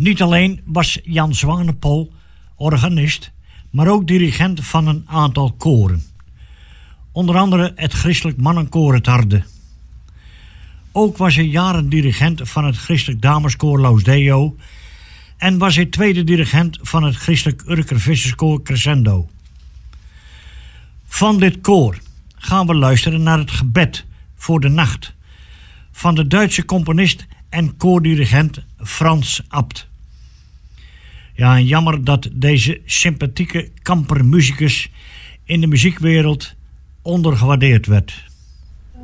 Niet alleen was Jan Zwanepoel organist, maar ook dirigent van een aantal koren. Onder andere het Christelijk Mannenkoor Het Harde. Ook was hij jaren dirigent van het Christelijk Dameskoor Laus Deo en was hij tweede dirigent van het Christelijk Urker Visserskoor Crescendo. Van dit koor gaan we luisteren naar het gebed voor de nacht van de Duitse componist en koordirigent Frans Abt. Ja, en jammer dat deze sympathieke kampermuzikus in de muziekwereld ondergewaardeerd werd.